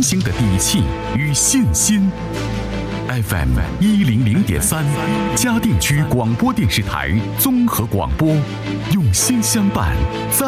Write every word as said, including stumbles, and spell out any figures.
行的底气与信心。F M 一零零点三，嘉定区广播电视台综合广播，用心相伴。